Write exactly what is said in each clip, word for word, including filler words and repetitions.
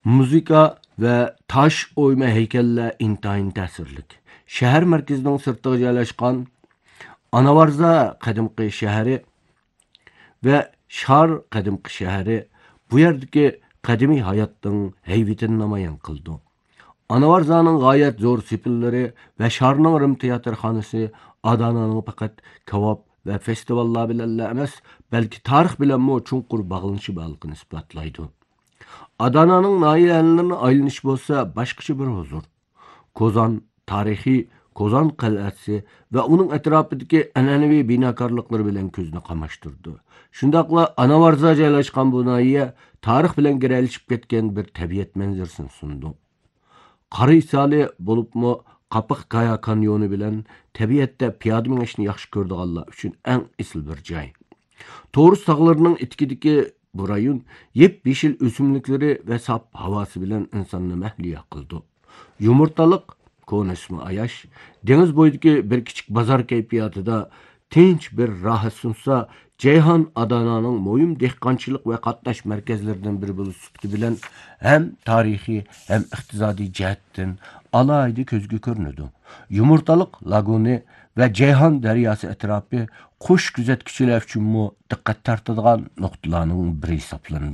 Muzika ve taş oyma heykeller intayin ta'sirlik. Şəhər mərkəzinin sırtında joylashgan Anavarza qadimqi şəhəri ve Şar qadimqi şəhəri bu yerdagi qadimiy hayotning hayvitini namoyon qildi. Anavarzaning g'oyat zo'r sepillari ve Şarning Rim teatrxonasi Adananing faqat kavob ve festivallar bilan emas, balki tarix bilanmi chunqur bog'lanishi borligini isbotlaydi. Adana'nın nahiyelerine aylanish bo'lsa boshqacha bir huzur. Kozan tarixiy Kozan qal'asi ve uning atrofidagi an'anaviy binokorliklar bilan ko'zni qamashtirdi. Shundaqla Anavarza joylashgan bu nahiye tarix bilan giralishib ketgan bir tabiat manzarasini sundi. Qari isoli bo'libmi Qapıq Qaya kanyoni bilan tabiatda piyoda minishni yaxshi ko'radiganlar uchun eng esil bir joy. To'g'ri tog'larning itkidagi bu rayon yep-yeşil ösümlükleri ve sap havası bilen insanını mehliya kıldı. Yumurtalık, konu ismi Ayaş, deniz boyudaki bir küçük bazar keyfiyatıda tinç bir rahat sunsa, Ceyhan Adana'nın moyum dehqançılık ve katlaş merkezlerinden biri bulup süptü bilen hem tarihi hem iqtisadi cihetten alaydı közgü görünüdü. Yumurtalık laguni ve Ceyhan deryası etrafı kuş güzetküçüler üçün mu dikkat tartıdığan noktalarının biri hesaplandı.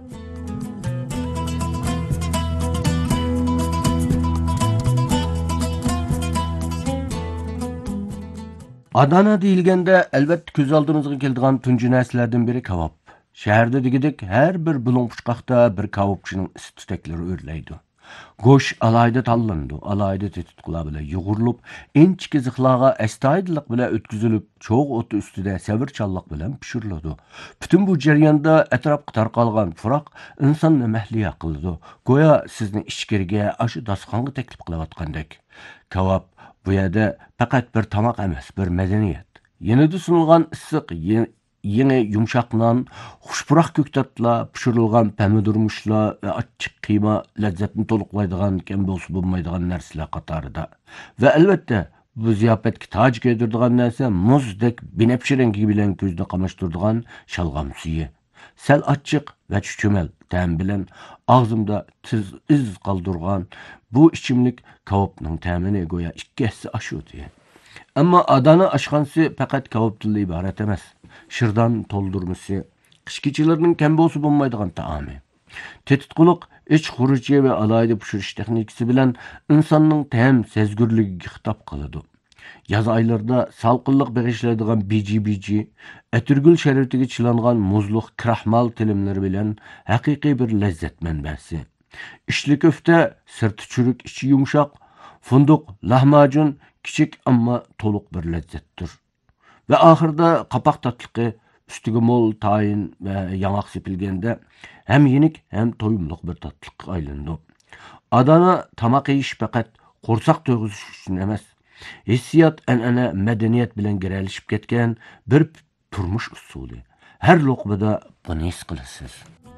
Adana deyilgende elbette göz aldığınızga keldiğen tuncu narsalardan biri kebap. Şehirde degidek her bir bulun puçqaqda bir kebapçının istitekleri örleydi. Goş alayda tallandı, alayda tetitkular bile yuğurulup, inçki zıhlağa estayidlik bile ötküzülüp, çoğu otu üstüde sevir çallak bilen pişiriyordu. Bütün bu ceryanda etraf tarqalgan furak insanla mehliya kıldı. Goya sizni işkirge aşı daskanlı teklif kılavatkandak. Kebap bu yerde fakat bir tamak emas, bir medeniyet. Yenide sunulgan ısık, yeni yumşaklan, huşpurak köktatla, pişirilgan pomidormuşla ve açık kıyma lezzetini toluqlaydigan, kembosu bulmaydigan narsalar qatarida. Ve elbette bu ziyafetki tac giydirdigan narsa muzdek binepşi rengi bilen ko'zni qamashtirdigan şalgam suyu. Sel açık ve çüçümel ta'm bilen ağzımda tiz iz qaldırgan bu içimlik kebapning ta'mini go'yo ikki hissa aşıyordu. Ama Adana aşxanası fakat kebapdan ibaret emas. Şırdan toldurması, qishkichilarning kembosu bulmaydigan taami. Tetitquluq, iç xuruci ve alayda pişiriş texnikasi bilen insanның ta'm sezgürligiga xitob qiladi. Yaz aylarda salqinliq beg'ishlaydigan biji-biji, Atirgul şerbetiga chilangan muzluq krahmal tilimleri bilen haqiqiy bir lezzet manbasi. İşli köfte, sirti çürük, içi yumuşak, funduq, lahmacun, kichik ama toluq bir lezzettir. Ve ahırda kapak tatlıqı, üstüge mol tayin ve yanak sepilgende hem yenik hem toyumluq bir tatlıqqa aylandı. Adana tamak yiyish faqat qo'rsoq to'yg'izish uchun emas, hissiyat, an'ana, medeniyet bilen giralishib ketgan bir turmush usuli. Her luqmada buni his qilasiz.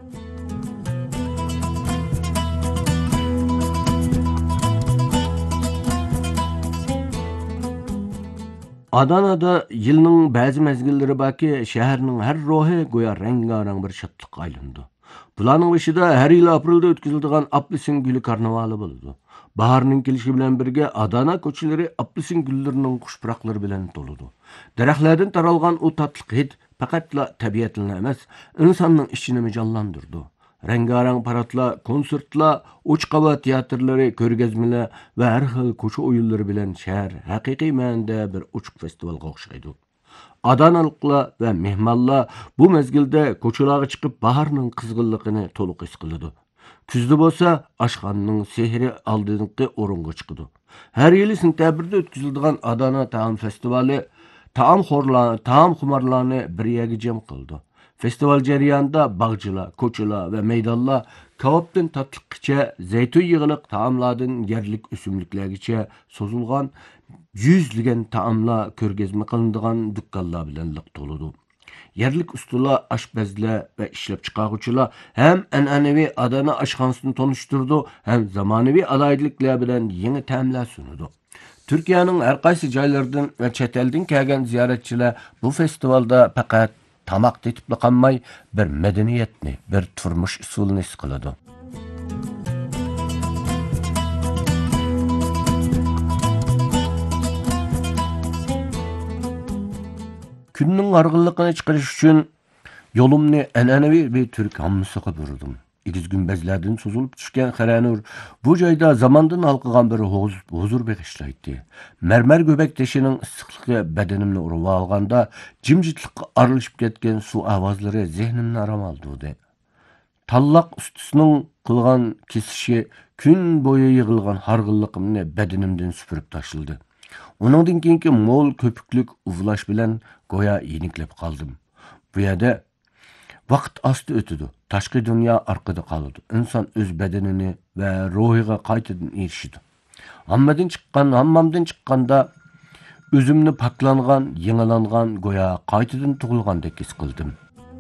Adana'da yılның bazı mezgilleri baki şehirning her ruhi go'yo rengarang bir şatlık aylandı. Bularning başida her yıl aprelda o'tkaziladigan Apelsin gülü karnavali bo'ladi. Baharning kelishi bilan birga Adana ko'chalari apelsin gullarining xushpuroqlari bilan to'ladi. Daraxtlardan taralgan u tatliq hid faqatla tabiatni emas, insonning ishini jonlantirdi. Rengarang paradlar, konsertlar, uch qavat teatrlari, ko'rgazmalar ve her xil ko'cha o'yinlari bilan shahar haqiqiy ma'noda bir uchuq festivalga o'xshaydi. Adanalıqlar ve mehmonlar bu mezgilde ko'chalarga chiqib baharning qizg'inligini to'liq his qiladi. Kuzda bo'lsa, oshxonaning sehri oldingi o'ringa chiqadi. Har yili sentabrda o'tkaziladigan Adana taom festivali taom xorlarni, taom xumarlarni bir yerga jam qildi. Festival jarayonida bog'chilar, ko'chalar ve maydonlar kebapdan tatliqgacha, zaytun yig'iliq taomlardan yerlik o'simliklargacha so'zilgan yüzlügen taamlar ko'rgazma qilinadigan dükkanlar bilan liq to'ladi. Yerlik ustalar, aşbazlar ve ishlab chiqaruvchilar hem an'anaviy Adana oshxonasini tanishtirdi, hem zamonaviy alaydiliklar bilan yangi ta'mlar sunadi. Türkiye'nin her qaysi joylaridan ve chet eldan kelgan ziyoratchilar bu festivalda faqat tamak tetibli qolmay, bir medeniyetni, bir turmush usulini his qiladi. Kunning arg'inligini chiqarish uchun yo'limni an'anaviy bir turk hammasiga burdim. İkiz gümbezlerden sozulup düşken Xeranur bu joyda zamandan halqıgan bir huzur, huzur begişlaydı. Mermer göbek teşinin ıslıqı bedenimni urup alganda jimjitlikka arılışıp ketken su avazları zehnimni aram aldı. Tallaq üstüsünün qılgan kesişi gün boyu yığılgan hargınlığımni bedenimden süpürüp taşıldı. Onundan keyinki mol köpüklük uvlaş bilen goya yeniklep kaldım. Bu yerda vaqt asti ötüdü. Taşqi dünya arkada kalıdı. İnsan öz bedenini ve ruhiga qaytadan erişidi. Hammadan çıqqan, hammamdan çıqqanda özümni paklangan, yenilangan, goya qaytadan tug'ilgandek his qildim.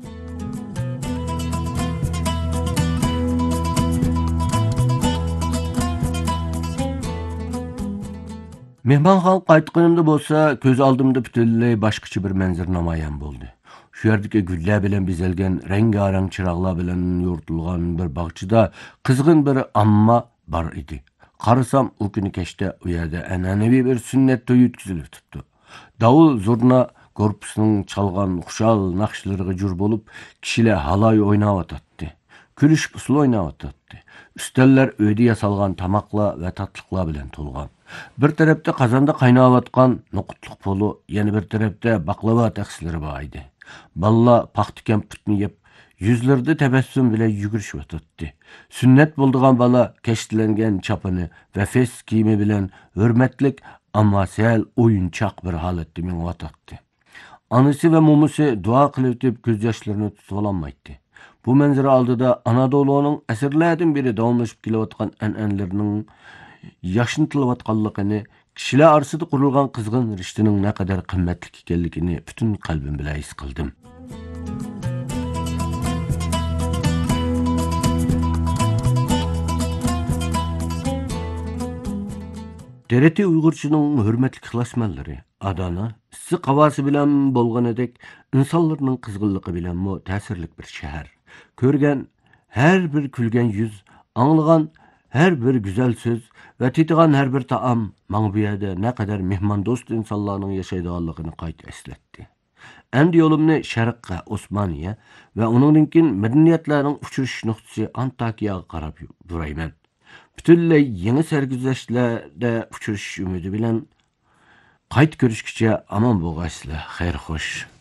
Mehmanxon qaytqanımda bolsa, ko'z oldimda butunlay boshqacha bir manzara namoyon bo'ldi. Şu yerdeki güller bilen bezelgen, rengarenk çıraqlar bilen yo'rtilgan bir bag'chida qizg'in bir amma bar idi. Qarasam, o kuni kechda u yerda an'anaviy bir sunnat to'yi o'tkazilib o'tibdi. Davul zurna korpusining chalgan xushal naqshlariga jur bo'lib, kishilar halay o'ynab o'tadi. Kulishib usul o'ynab o'tadi. Üsteller öýde yasalgan tamaklar ve tatlıklar bilen to'lgan. Bir tarafta qazanda qaynayotgan noqutluq polu, yana bir tarafta baklava taxsilari bor edi. Balla paxta kemputni yeb, yüzlerinde tebessüm bile yugurishib o'tadi. Sünnet bo'ldigan bala keştilengen çapını ve fes kiyimi bilen hürmetlik amma sel oyunçaq bir holatda meni o'tadi. Anısı ve mumusi dua qilib o'tib ko'z yoshlarini tutib olmaydi. Bu manzara oldida Anadolu'nun əsrlərdən biri davamlaşıb kelayotgan an'analarının yaşıntılayotganligini, kishilar orasida qurilgan qizg'in rishtaning ne kadar qimmatli ekanligini butun qalbim bilan his qildim. T R T Uyg'urchining hurmatli ixlosmandlari Adana issiq havosi bilan bo'lganidek insonlarning qizg'inligi bilan mo ta'sirli bir shahar. Ko'rgan her bir külgen yüz, anlagan her bir güzel söz ve titigan her bir taam maňa bu ýerde ne kadar mehman dost insanlarning yaşaýdyganlygyny qayta esletdi. Endi yolumni Şarqqa, Osmaniye ve onundan keyin medeniyetlerning uçuruş nuqtası Antakiyaga qarap durayman. Bütünley yeni sergüzeşlerde uçuruş ümidi bilen qayta görüşkiçe aman bolgaysizlar, xeyr hoş.